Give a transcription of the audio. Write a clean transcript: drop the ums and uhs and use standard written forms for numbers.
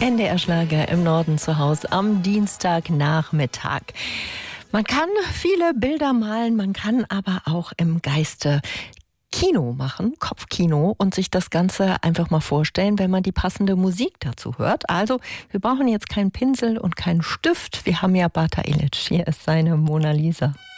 NDR Schlager im Norden zu Hause am Dienstagnachmittag. Man kann viele Bilder malen, man kann aber auch im Geiste Kino machen, Kopfkino, und sich das Ganze einfach mal vorstellen, wenn man die passende Musik dazu hört. Also, wir brauchen jetzt keinen Pinsel und keinen Stift. Wir haben ja Bata Illich. Hier ist seine Mona Lisa.